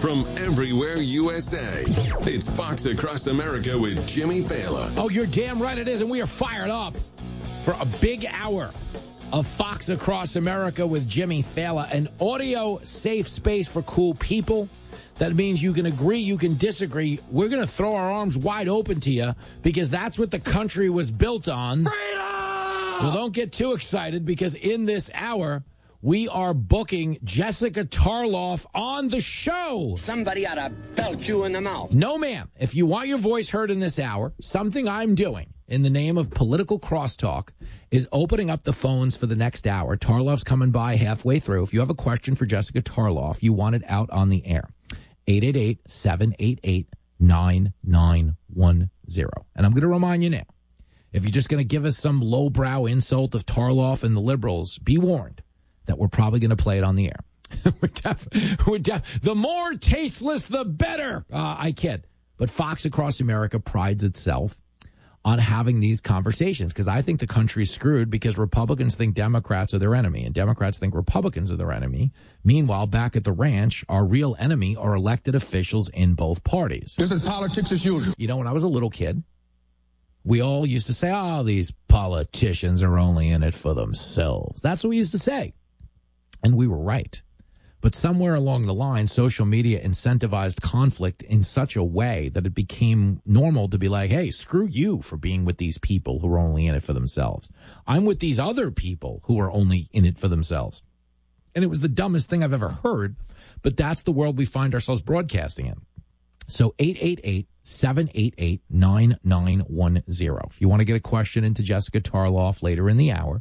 from everywhere USA. It's Fox Across America with Jimmy Fallon. Oh, you're damn right it is, and we are fired up for a big hour of Fox Across America with Jimmy Fallon, an audio safe space for cool people. That means you can agree, you can disagree. We're going to throw our arms wide open to you because that's what the country was built on. Freedom! Well, don't get too excited because in this hour, we are booking Jessica Tarloff on the show. Somebody ought to belt you in the mouth. No, ma'am. If you want your voice heard in this hour, something I'm doing in the name of political crosstalk is opening up the phones for the next hour. Tarloff's coming by halfway through. If you have a question for Jessica Tarloff, you want it out on the air. 888-788-9910. And I'm going to remind you now, if you're just going to give us some lowbrow insult of Tarloff and the liberals, be warned that we're probably going to play it on the air. The more tasteless, the better. I kid. But Fox Across America prides itself on having these conversations because I think the country's screwed because Republicans think Democrats are their enemy and Democrats think Republicans are their enemy. Meanwhile, back at the ranch, our real enemy are elected officials in both parties. This is politics as usual. You know, when I was a little kid, we all used to say, oh, these politicians are only in it for themselves. That's what we used to say. And we were right. But somewhere along the line, social media incentivized conflict in such a way that it became normal to be like, hey, screw you for being with these people who are only in it for themselves. I'm with these other people who are only in it for themselves. And it was the dumbest thing I've ever heard, but that's the world we find ourselves broadcasting in. So 888-788-9910. If you want to get a question into Jessica Tarloff later in the hour,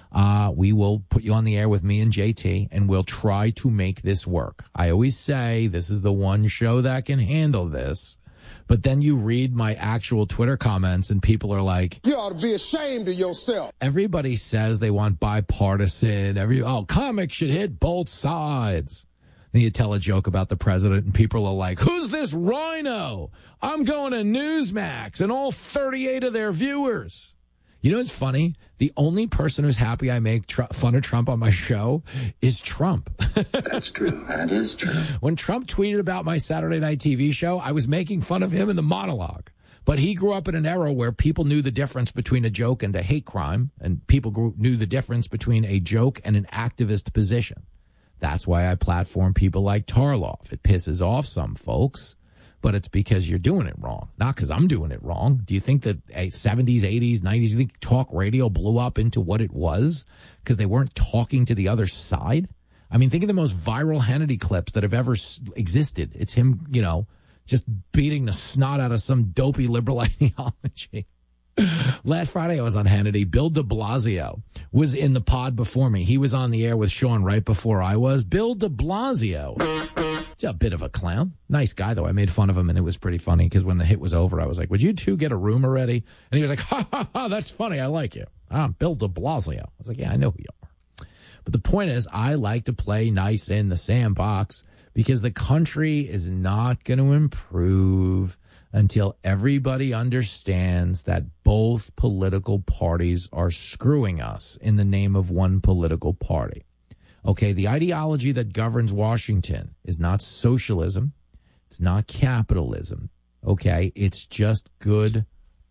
we will put you on the air with me and JT, and we'll try to make this work. I always say this is the one show that can handle this, but then you read my actual Twitter comments, and people are like, you ought to be ashamed of yourself. Everybody says they want bipartisan. Comics should hit both sides. Then you tell a joke about the president, and people are like, who's this rhino? I'm going to Newsmax and all 38 of their viewers. You know what's funny? The only person who's happy I make fun of Trump on my show is Trump. That's true. That is true. When Trump tweeted about my Saturday night TV show, I was making fun of him in the monologue. But he grew up in an era where people knew the difference between a joke and a hate crime, and people knew the difference between a joke and an activist position. That's why I platform people like Tarloff. It pisses off some folks. But it's because you're doing it wrong, not because I'm doing it wrong. Do you think that 70s, 80s, 90s, you think talk radio blew up into what it was because they weren't talking to the other side? I mean, think of the most viral Hannity clips that have ever existed. It's him, just beating the snot out of some dopey liberal ideology. Last Friday, I was on Hannity. Bill de Blasio was in the pod before me. He was on the air with Sean right before I was. Bill de Blasio, a bit of a clown. Nice guy, though. I made fun of him, and it was pretty funny because when the hit was over, I was like, would you two get a room already? And he was like, ha, ha, ha, that's funny. I like you. I'm Bill de Blasio. I was like, yeah, I know who you are. But the point is, I like to play nice in the sandbox because the country is not going to improve until everybody understands that both political parties are screwing us in the name of one political party. Okay, the ideology that governs Washington is not socialism. It's not capitalism. Okay, it's just good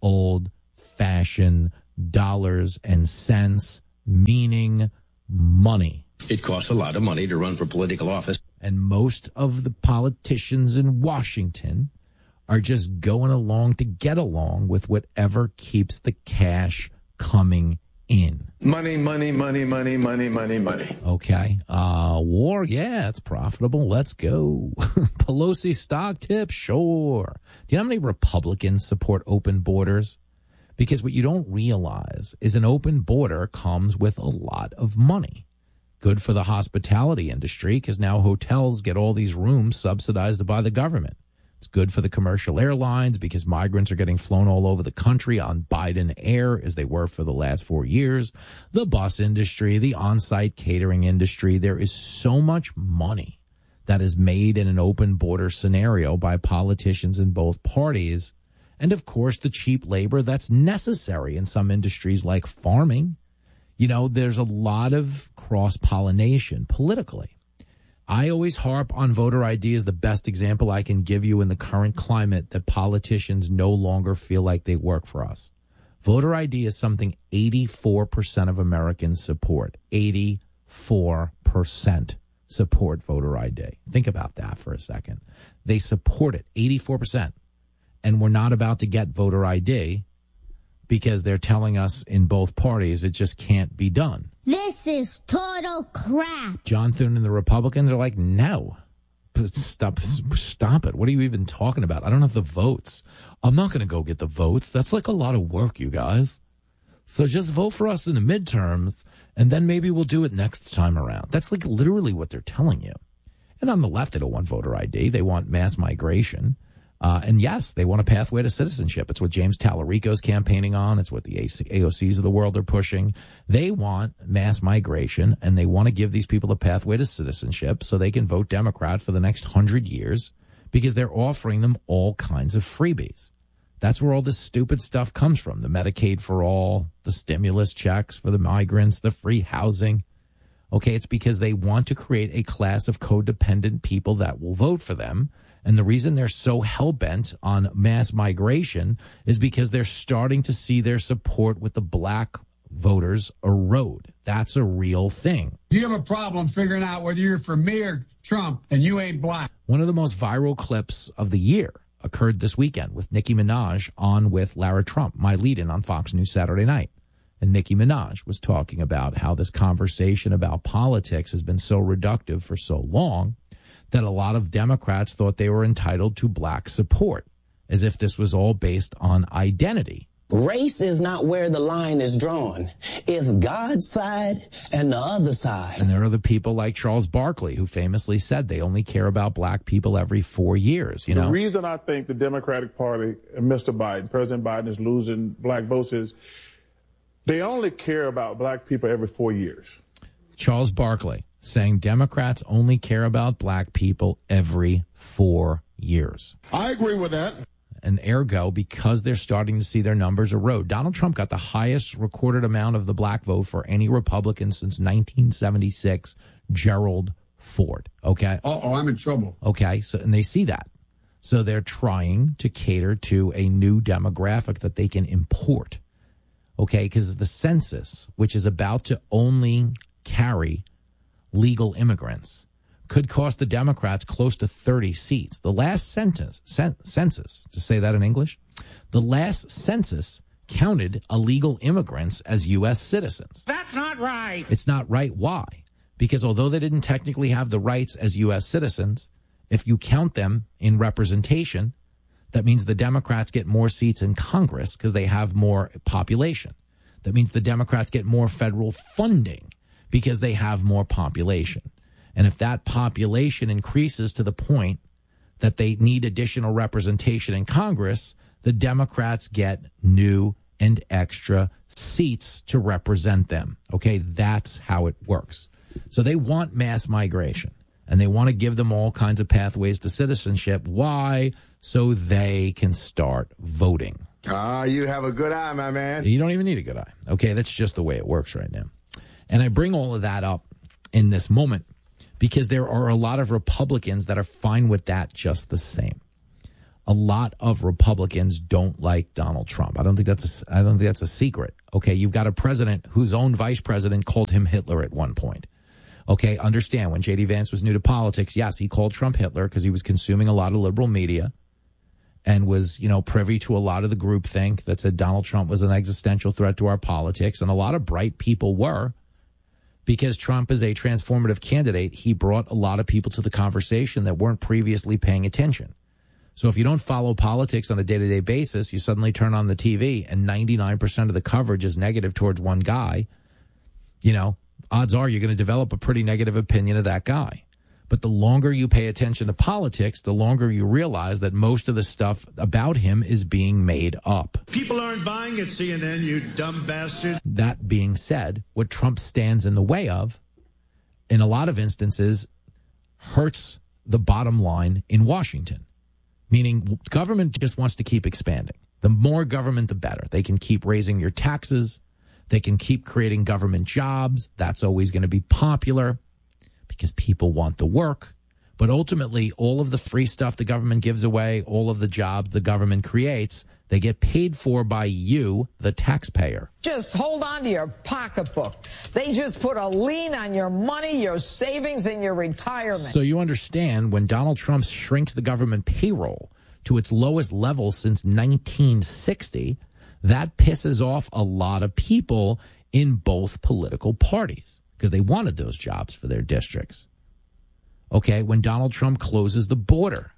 old-fashioned dollars and cents, meaning money. It costs a lot of money to run for political office. And most of the politicians in Washington are just going along to get along with whatever keeps the cash coming in. Money, money, money, money, money, money, money. Okay. War, yeah, it's profitable. Let's go. Pelosi stock tip, sure. Do you know how many Republicans support open borders? Because what you don't realize is an open border comes with a lot of money. Good for the hospitality industry because now hotels get all these rooms subsidized by the government. It's good for the commercial airlines because migrants are getting flown all over the country on Biden Air as they were for the last 4 years. The bus industry, the on-site catering industry, there is so much money that is made in an open border scenario by politicians in both parties. And, of course, the cheap labor that's necessary in some industries like farming. You know, there's a lot of cross-pollination politically. I always harp on voter ID as the best example I can give you in the current climate that politicians no longer feel like they work for us. Voter ID is something 84% of Americans support. 84% support voter ID. Think about that for a second. They support it, 84%. And we're not about to get voter ID because they're telling us in both parties it just can't be done. This is total crap. John Thune and the Republicans are like, no, stop it. What are you even talking about? I don't have the votes. I'm not going to go get the votes. That's like a lot of work, you guys. So just vote for us in the midterms, and then maybe we'll do it next time around. That's like literally what they're telling you. And on the left, they don't want voter ID. They want mass migration. And yes, they want a pathway to citizenship. It's what James Tallarico's campaigning on. It's what the AOCs of the world are pushing. They want mass migration, and they want to give these people a pathway to citizenship so they can vote Democrat for the next 100 years because they're offering them all kinds of freebies. That's where all this stupid stuff comes from. The Medicaid for all, the stimulus checks for the migrants, the free housing. Okay, it's because they want to create a class of codependent people that will vote for them. And the reason they're so hell-bent on mass migration is because they're starting to see their support with the black voters erode. That's a real thing. You have a problem figuring out whether you're for me or Trump, and you ain't black. One of the most viral clips of the year occurred this weekend with Nicki Minaj on with Lara Trump, my lead-in on Fox News Saturday night. And Nicki Minaj was talking about how this conversation about politics has been so reductive for so long that a lot of Democrats thought they were entitled to black support, as if this was all based on identity. Race is not where the line is drawn. It's God's side and the other side. And there are the people like Charles Barkley, who famously said they only care about black people every 4 years. You know, the reason I think the Democratic Party and Mr. Biden, President Biden, is losing black votes is they only care about black people every 4 years. Charles Barkley saying Democrats only care about black people every 4 years. I agree with that. And ergo, because they're starting to see their numbers erode, Donald Trump got the highest recorded amount of the black vote for any Republican since 1976, Gerald Ford. Okay? Uh-oh, I'm in trouble. Okay, so and they see that. So they're trying to cater to a new demographic that they can import. Okay, because the census, which is about to only carry legal immigrants, could cost the Democrats close to 30 seats. The last census, to say that in English, the last census counted illegal immigrants as U.S. citizens. That's not right. It's not right. Why? Because although they didn't technically have the rights as U.S. citizens, if you count them in representation, that means the Democrats get more seats in Congress because they have more population. That means the Democrats get more federal funding because they have more population. And if that population increases to the point that they need additional representation in Congress, the Democrats get new and extra seats to represent them. Okay, that's how it works. So they want mass migration, and they want to give them all kinds of pathways to citizenship. Why? So they can start voting. You have a good eye, my man. You don't even need a good eye. Okay, that's just the way it works right now. And I bring all of that up in this moment because there are a lot of Republicans that are fine with that just the same. A lot of Republicans don't like Donald Trump. I don't think that's a secret. Okay, you've got a president whose own vice president called him Hitler at one point. Okay, understand, when J.D. Vance was new to politics, yes, he called Trump Hitler because he was consuming a lot of liberal media and was, privy to a lot of the groupthink that said Donald Trump was an existential threat to our politics. And a lot of bright people were. Because Trump is a transformative candidate, he brought a lot of people to the conversation that weren't previously paying attention. So if you don't follow politics on a day-to-day basis, you suddenly turn on the TV and 99% of the coverage is negative towards one guy, odds are you're going to develop a pretty negative opinion of that guy. But the longer you pay attention to politics, the longer you realize that most of the stuff about him is being made up. People aren't buying at CNN, you dumb bastard. That being said, what Trump stands in the way of, in a lot of instances, hurts the bottom line in Washington. Meaning government just wants to keep expanding. The more government, the better. They can keep raising your taxes. They can keep creating government jobs. That's always going to be popular. because people want the work. But ultimately, all of the free stuff the government gives away, all of the jobs the government creates, they get paid for by you, the taxpayer. Just hold on to your pocketbook. They just put a lien on your money, your savings, and your retirement. So you understand, when Donald Trump shrinks the government payroll to its lowest level since 1960, that pisses off a lot of people in both political parties because they wanted those jobs for their districts. Okay, when Donald Trump closes the border,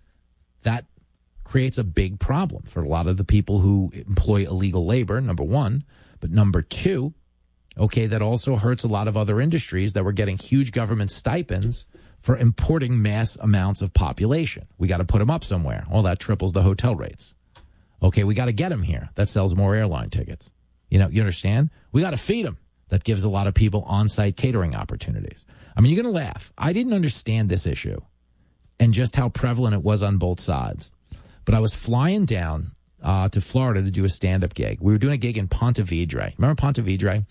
that creates a big problem for a lot of the people who employ illegal labor, number one. But number two, okay, that also hurts a lot of other industries that were getting huge government stipends for importing mass amounts of population. We got to put them up somewhere. Well, that triples the hotel rates. Okay, we got to get them here. That sells more airline tickets. You understand? We got to feed them. That gives a lot of people on-site catering opportunities. I mean, you're going to laugh. I didn't understand this issue and just how prevalent it was on both sides. But I was flying down to Florida to do a stand-up gig. We were doing a gig in Ponte Vedra. Remember Ponte Vedra?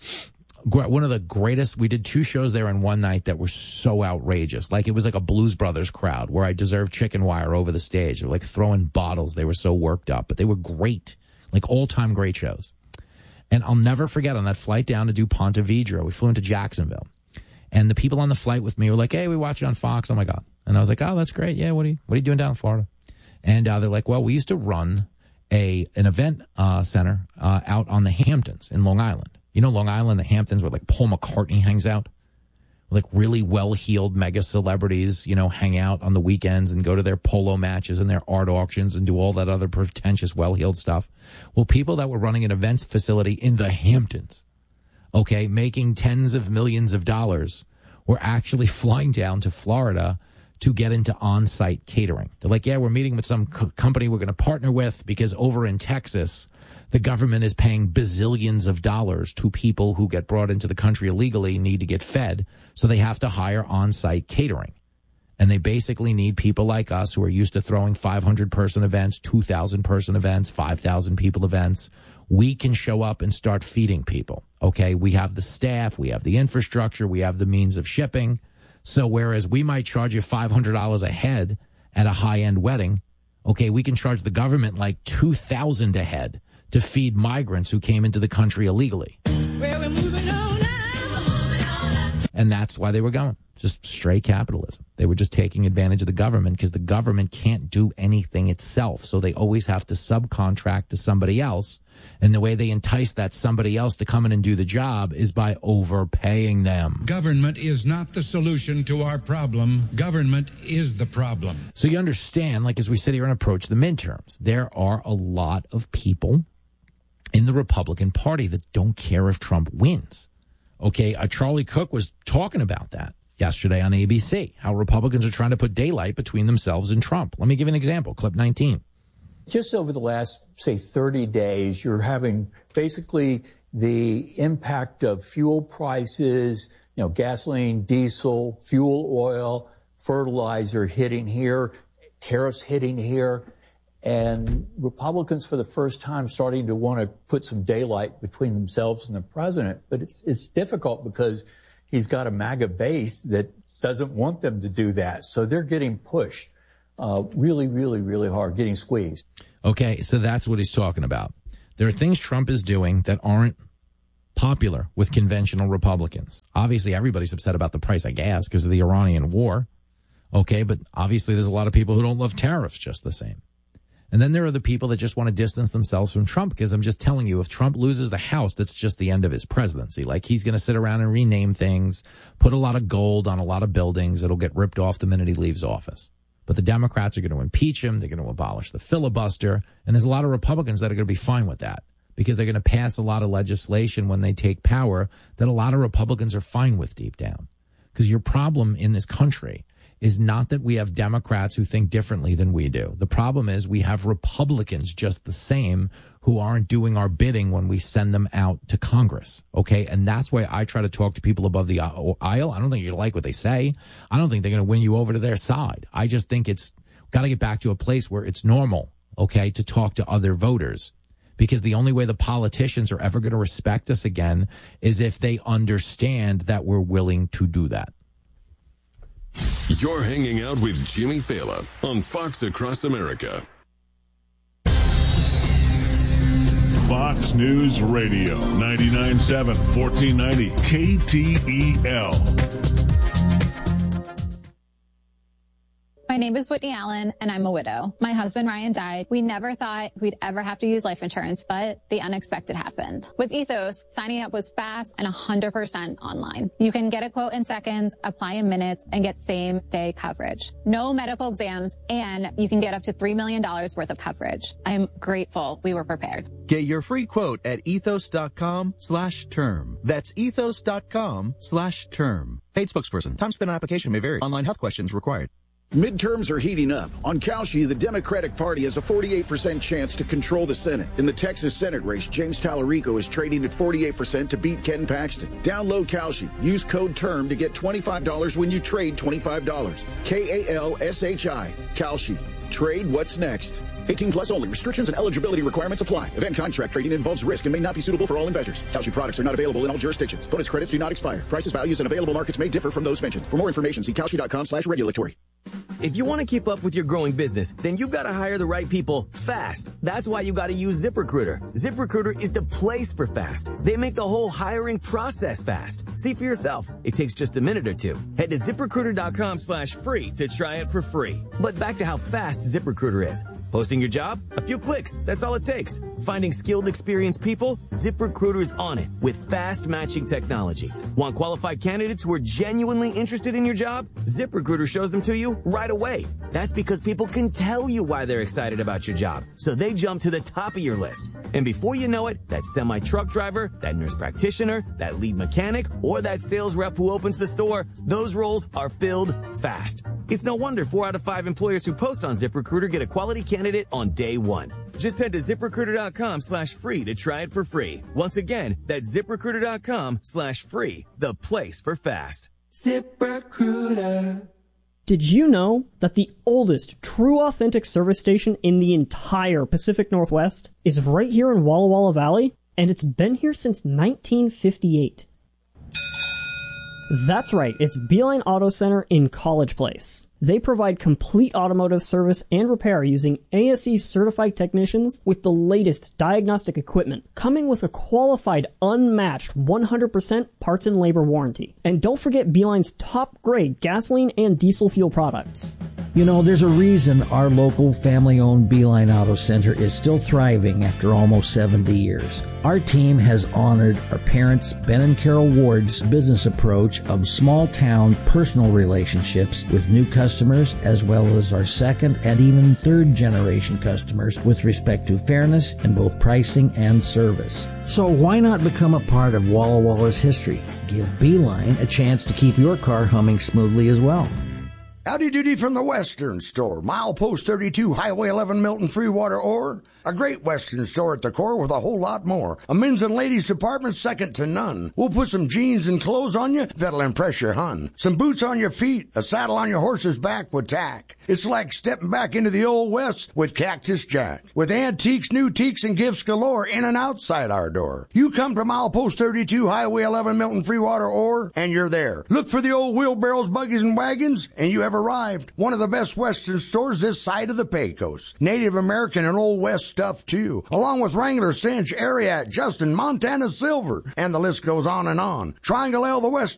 One of the greatest. We did 2 shows there in one night that were so outrageous. Like, it was like a Blues Brothers crowd where I deserved chicken wire over the stage. They were like throwing bottles. They were so worked up. But they were great, like all-time great shows. And I'll never forget, on that flight down to do Ponte Vedra, we flew into Jacksonville. And the people on the flight with me were like, hey, we watch you on Fox. Oh, my God. And I was like, oh, that's great. Yeah, what are you doing down in Florida? And they're like, well, we used to run an event center out on the Hamptons in Long Island. You know Long Island, the Hamptons, where like Paul McCartney hangs out? Like really well-heeled mega celebrities, hang out on the weekends and go to their polo matches and their art auctions and do all that other pretentious well-heeled stuff. Well, people that were running an events facility in the Hamptons, okay, making tens of millions of dollars, were actually flying down to Florida to get into on-site catering. They're like, yeah, we're meeting with some company we're going to partner with because over in Texas, the government is paying bazillions of dollars to people who get brought into the country illegally, need to get fed, so they have to hire on-site catering. And they basically need people like us who are used to throwing 500-person events, 2,000-person events, 5,000-people events. We can show up and start feeding people, okay? We have the staff, we have the infrastructure, we have the means of shipping. So whereas we might charge you $500 a head at a high-end wedding, okay, we can charge the government like $2,000 a head to feed migrants who came into the country illegally. Well, we're moving on now. And that's why they were going. Just straight capitalism. They were just taking advantage of the government because the government can't do anything itself. So they always have to subcontract to somebody else. And the way they entice that somebody else to come in and do the job is by overpaying them. Government is not the solution to our problem. Government is the problem. So you understand, like as we sit here and approach the midterms, there are a lot of people in the Republican Party that don't care if Trump wins. Okay, Charlie Cook was talking about that yesterday on ABC, how Republicans are trying to put daylight between themselves and Trump. Let me give you an example, clip 19. Just over the last, say, 30 days, you're having basically the impact of fuel prices, gasoline, diesel, fuel oil, fertilizer hitting here, tariffs hitting here, and Republicans for the first time starting to want to put some daylight between themselves and the president. But it's difficult because he's got a MAGA base that doesn't want them to do that. So they're getting pushed really, really, really hard, getting squeezed. Okay, so that's what he's talking about. There are things Trump is doing that aren't popular with conventional Republicans. Obviously, everybody's upset about the price of gas because of the Iranian war. Okay, but obviously there's a lot of people who don't love tariffs just the same. And then there are the people that just want to distance themselves from Trump because I'm just telling you, if Trump loses the House, that's just the end of his presidency. Like, he's going to sit around and rename things, put a lot of gold on a lot of buildings. It'll get ripped off the minute he leaves office. But the Democrats are going to impeach him. They're going to abolish the filibuster. And there's a lot of Republicans that are going to be fine with that because they're going to pass a lot of legislation when they take power that a lot of Republicans are fine with deep down. Because your problem in this country is not that we have Democrats who think differently than we do. The problem is we have Republicans just the same who aren't doing our bidding when we send them out to Congress, okay? And that's why I try to talk to people above the aisle. I don't think you like what they say. I don't think they're going to win you over to their side. I just think it's got to get back to a place where it's normal, okay, to talk to other voters. Because the only way the politicians are ever going to respect us again is if they understand that we're willing to do that. You're hanging out with Jimmy Fallon on Fox Across America. Fox News Radio, 99.7, 1490 KTEL. My name is Whitney Allen, and I'm a widow. My husband, Ryan, died. We never thought we'd ever have to use life insurance, but the unexpected happened. With Ethos, signing up was fast and 100% online. You can get a quote in seconds, apply in minutes, and get same-day coverage. No medical exams, and you can get up to $3 million worth of coverage. I'm grateful we were prepared. Get your free quote at ethos.com/term. That's ethos.com/term. Paid spokesperson. Time spent on application may vary. Online health questions required. Midterms are heating up. On Kalshi, the Democratic Party has a 48% chance to control the Senate. In the Texas Senate race, James Tallarico is trading at 48% to beat Ken Paxton. Download Kalshi. Use code TERM to get $25 when you trade $25. KALSHI. Kalshi. Trade what's next. 18 plus only. Restrictions and eligibility requirements apply. Event contract trading involves risk and may not be suitable for all investors. Kalshi products are not available in all jurisdictions. Bonus credits do not expire. Prices, values, and available markets may differ from those mentioned. For more information, see kalshi.com/regulatory. If you want to keep up with your growing business, then you've got to hire the right people fast. That's why you got to use ZipRecruiter. ZipRecruiter is the place for fast. They make the whole hiring process fast. See for yourself. It takes just a minute or two. Head to ZipRecruiter.com/free to try it for free. But back to how fast ZipRecruiter is. Posting your job? A few clicks. That's all it takes. Finding skilled, experienced people? ZipRecruiter is on it with fast matching technology. Want qualified candidates who are genuinely interested in your job? ZipRecruiter shows them to you right away. That's because people can tell you why they're excited about your job. So they jump to the top of your list. And before you know it, that semi-truck driver, that nurse practitioner, that lead mechanic, or that sales rep who opens the store, those roles are filled fast. It's no wonder 4 out of 5 employers who post on ZipRecruiter get a quality candidate on day one. Just head to ZipRecruiter.com/free to try it for free. Once again, that's ZipRecruiter.com/free, the place for fast. ZipRecruiter. Did you know that the oldest true authentic service station in the entire Pacific Northwest is right here in Walla Walla Valley? And it's been here since 1958. That's right, it's Beeline Auto Center in College Place. They provide complete automotive service and repair using ASE certified technicians with the latest diagnostic equipment, coming with a qualified, unmatched 100% parts and labor warranty. And don't forget Beeline's top grade gasoline and diesel fuel products. You know, there's a reason our local family-owned Beeline Auto Center is still thriving after almost 70 years. Our team has honored our parents, Ben and Carol Ward's business approach of small-town personal relationships with new customers, as well as our second and even third generation customers with respect to fairness in both pricing and service. So why not become a part of Walla Walla's history? Give Beeline a chance to keep your car humming smoothly as well. Howdy doody from the Western Store. Milepost 32, Highway 11, Milton, Freewater, or a great Western store at the core with a whole lot more. A men's and ladies department second to none. We'll put some jeans and clothes on you that'll impress your hun. Some boots on your feet, a saddle on your horse's back with tack. It's like stepping back into the old West with Cactus Jack. With antiques, new teaks, and gifts galore in and outside our door. You come to Milepost 32, Highway 11, Milton, Freewater, or, and you're there. Look for the old wheelbarrows, buggies, and wagons, and you have arrived. One of the best Western stores this side of the Pecos. Native American and Old West stuff, too. Along with Wrangler, Cinch, Ariat, Justin, Montana Silver, and the list goes on and on. Triangle L, the Western